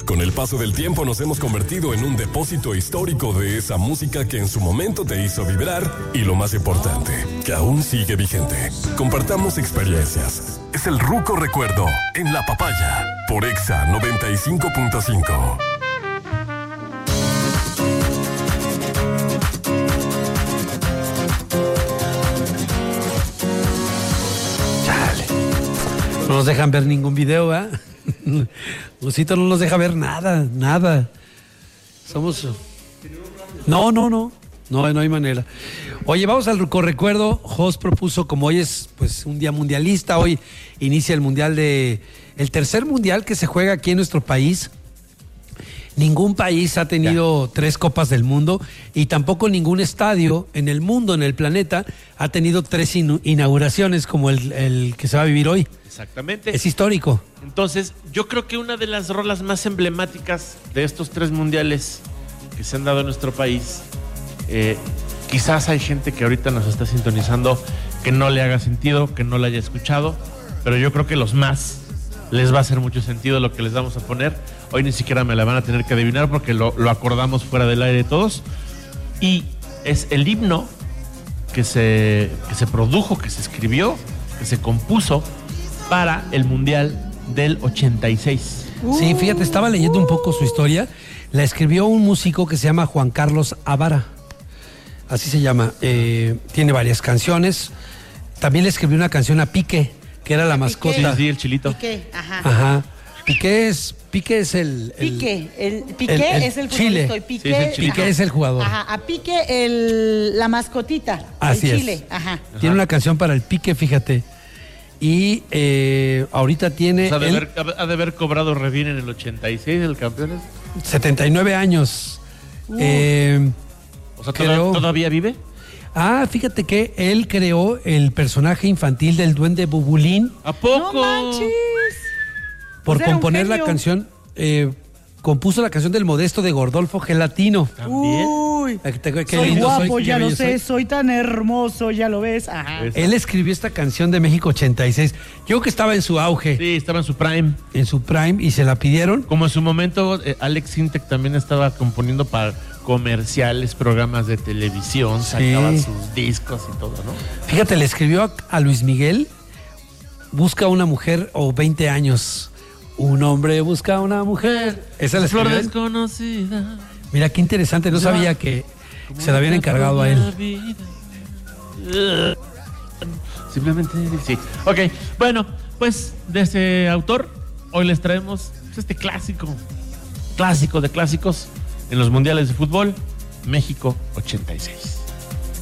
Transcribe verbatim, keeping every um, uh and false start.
Con el paso del tiempo nos hemos convertido en un depósito histórico de esa música que en su momento te hizo vibrar y lo más importante, que aún sigue vigente. Compartamos experiencias. Es el Ruco Recuerdo en La Papaya por Exa noventa y cinco punto cinco. No nos dejan ver ningún video, ¿eh? Lucito no nos deja ver nada, nada. Somos... No, no, no. No, no hay manera. Oye, vamos al recuerdo. Jos propuso, como hoy es pues un día mundialista, hoy inicia el mundial de... El tercer mundial que se juega aquí en nuestro país. Ningún país ha tenido ya. tres copas del mundo y tampoco ningún estadio en el mundo, en el planeta, ha tenido tres in- inauguraciones como el, el que se va a vivir hoy. Exactamente. Es histórico. Entonces, yo creo que una de las rolas más emblemáticas de estos tres mundiales que se han dado en nuestro país, eh, quizás hay gente que ahorita nos está sintonizando que no le haga sentido, que no la haya escuchado, pero yo creo que los más les va a hacer mucho sentido lo que les vamos a poner. Hoy ni siquiera me la van a tener que adivinar porque lo, lo acordamos fuera del aire todos. Y es el himno que se, que se produjo, que se escribió, que se compuso para el Mundial del ochenta y seis. Sí, fíjate, estaba leyendo un poco su historia. La escribió un músico que se llama Juan Carlos Avara. Así se llama. Eh, tiene varias canciones. También le escribió una canción a Piqué, que era la mascota. Sí, sí, el chilito. Piqué, ajá. Ajá. Piqué es, Piqué es el, el... Piqué, el, Piqué el- el es el Chile. futbolista y Piqué, Sí, es el Chile. Piqué es el jugador. Ajá, a Piqué el, la mascotita, Así el es. Chile, ajá. Tiene una canción para el Piqué, fíjate. Y eh, ahorita tiene O sea, ha de, él haber, ha de haber cobrado re bien en el ochenta y seis el campeones. setenta y nueve años. Eh, O sea, Creo- ¿toda- ¿todavía vive? ah, fíjate que él creó el personaje infantil del duende Bubulín ¿A poco? No manches. por Pues era un componer la genio. canción. Eh, compuso la canción del Modesto de Gordolfo Gelatino. ¿También? Uy, Eh, te- qué soy lindo guapo, qué ya lo bello sé, soy. soy tan hermoso, ya lo ves. Ajá. Es- Él escribió esta canción de México ochenta y seis. Yo creo que estaba en su auge, Sí, estaba en su prime. en su prime, y se la pidieron. Como en su momento, eh, Alex Sintek también estaba componiendo para comerciales, programas de televisión, sacaba Sí. sus discos y todo, ¿no? Fíjate, le escribió a, a Luis Miguel, busca una mujer o veinte años. Un hombre busca una mujer. Esa la Flor escribió él. desconocida. Mira, qué interesante, no Ya. sabía que se la habían encargado a él. Simplemente sí. Ok, bueno, pues de ese autor, hoy les traemos pues, este clásico, clásico de clásicos en los mundiales de fútbol, México ochenta y seis.